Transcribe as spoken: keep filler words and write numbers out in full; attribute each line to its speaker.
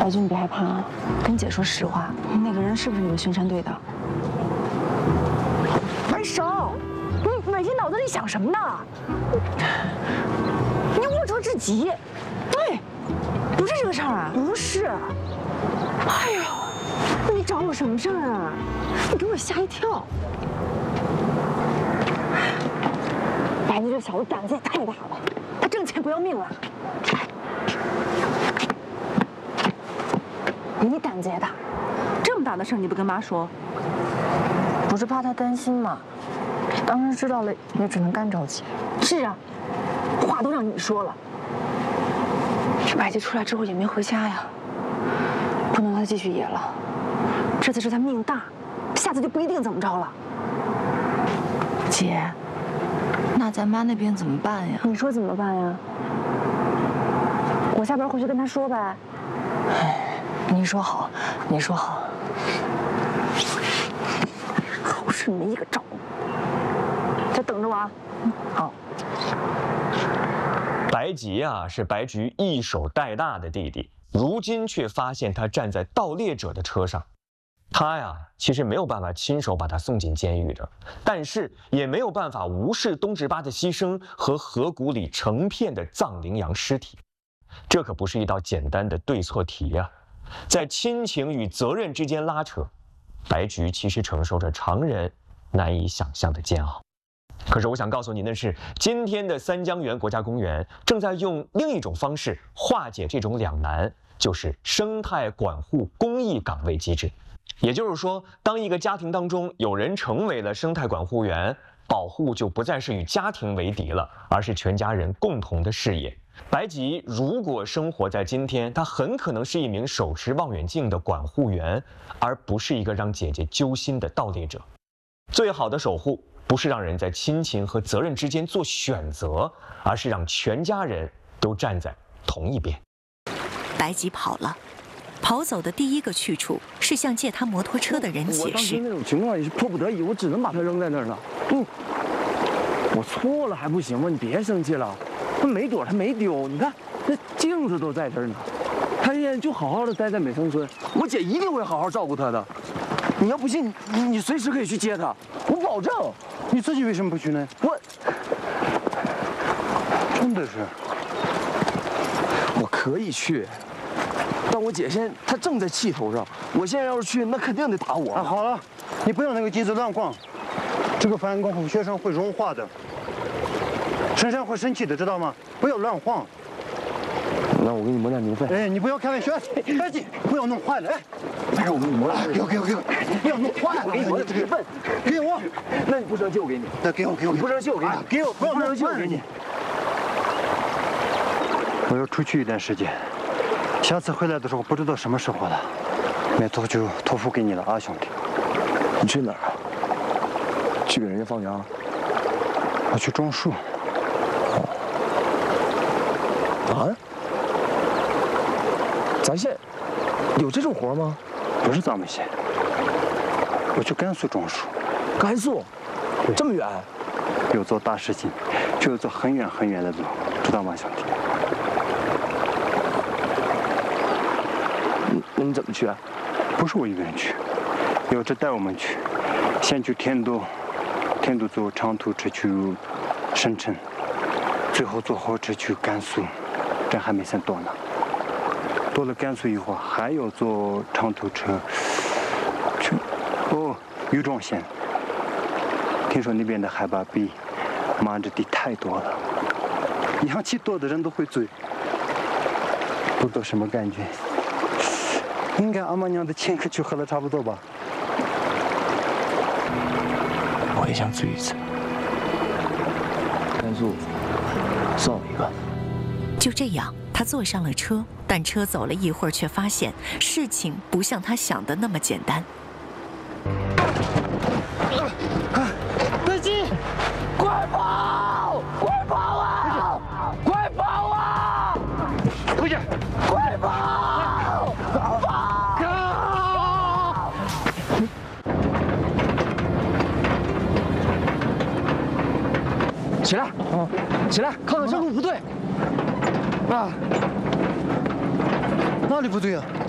Speaker 1: 白菊，你别害怕啊，跟姐说实话，那个人是不是你们巡山队的？
Speaker 2: 白手，你每天脑子里想什么呢？你龌龊至极。
Speaker 1: 对，不是这个事儿啊，
Speaker 2: 不是。
Speaker 1: 哎呦，
Speaker 2: 你找我什么事儿啊？你给我吓一跳。白菊这小子胆子也太大了，他挣钱不要命了。你胆子也大，这么大的事儿你不跟妈说？
Speaker 1: 不是怕他担心吗？当时知道了也只能干着急。
Speaker 2: 是啊，话都让你说了。
Speaker 1: 这白姬出来之后也没回家呀，不能让他继续野了。这次是他命大，下次就不一定怎么着了。姐，那咱妈那边怎么办呀？
Speaker 2: 你说怎么办呀？我下班回去跟他说呗。
Speaker 1: 哎，你说好，你说好。
Speaker 2: 好事没一个着，就等着我啊。
Speaker 1: 嗯，好。
Speaker 3: 白吉啊，是白菊一手带大的弟弟，如今却发现他站在盗猎者的车上。他呀，其实没有办法亲手把他送进监狱的，但是也没有办法无视东直巴的牺牲和河谷里成片的藏羚羊尸体。这可不是一道简单的对错题啊，在亲情与责任之间拉扯，白菊其实承受着常人难以想象的煎熬。可是我想告诉您的是，今天的三江源国家公园正在用另一种方式化解这种两难，就是生态管护公益岗位机制。也就是说，当一个家庭当中有人成为了生态管护员，保护就不再是与家庭为敌了，而是全家人共同的事业。白吉如果生活在今天，他很可能是一名手持望远镜的管护员，而不是一个让姐姐揪心的盗猎者。最好的守护不是让人在亲情和责任之间做选择，而是让全家人都站在同一边。
Speaker 4: 白吉跑了，跑走的第一个去处是向借他摩托车的人解释。
Speaker 5: 我当时那种情况也是迫不得已，我只能把他扔在那儿了。嗯，我错了还不行吗？你别生气了，他没躲，他没丢，你看那镜子都在这儿呢。他现在就好好的待在美城村，我姐一定会好好照顾他的。你要不信，你你随时可以去接他，我保证。
Speaker 6: 你自己为什么不去呢？
Speaker 5: 我
Speaker 6: 真的是，
Speaker 5: 我可以去，但我姐现在她正在气头上，我现在要是去，那肯定得打我。
Speaker 6: 啊，好了，你不要那个机子乱晃，这个反光后雪山会融化的，身上会生气的，知道吗？不要乱晃。
Speaker 5: 那我给你抹点牛粪。
Speaker 6: 哎，你不要开玩笑，赶紧不要弄坏了，哎。
Speaker 5: 哎，我给你抹点。
Speaker 6: 给我给我给我，不要弄坏了，
Speaker 5: 我给你抹点牛粪。
Speaker 6: 给我。
Speaker 5: 那你不生气我给你。
Speaker 6: 那给我给我。
Speaker 5: 你不生气我给你。
Speaker 6: 给我，不要
Speaker 5: 不生气我给你。
Speaker 6: 我要出去一段时间，下次回来的时候不知道什么时候了，没错就托付给你了啊，兄弟。
Speaker 5: 你去哪儿啊？去给人家放羊？
Speaker 6: 我去种树。
Speaker 5: 啊？咱县有这种活吗？
Speaker 6: 不是咱们县，我去甘肃种树。
Speaker 5: 甘肃？这么远？
Speaker 6: 要做大事情，就要走很远很远的路，知道吗，兄弟？
Speaker 5: 嗯，那你怎么去啊？
Speaker 6: 不是我一个人去，有志带我们去，先去天都，天都坐长途车去深圳，最后坐火车去甘肃，这还没算多呢。到了甘肃以后，还要坐长途车去哦禹庄县。听说那边的海拔比马这地太多了，氧气多的人都会醉，不知道什么感觉。应该阿妈娘的前科去喝了差不多吧。
Speaker 5: 我也想醉一次。甘肃，算我一个。
Speaker 4: 就这样，他坐上了车，但车走了一会儿，却发现事情不像他想的那么简单。
Speaker 5: 白姬，快跑！快跑啊！快跑啊！
Speaker 6: 回去，
Speaker 5: 快跑！跑！起来，啊，起来，看看这路不对。啊，
Speaker 6: 哪里不对啊？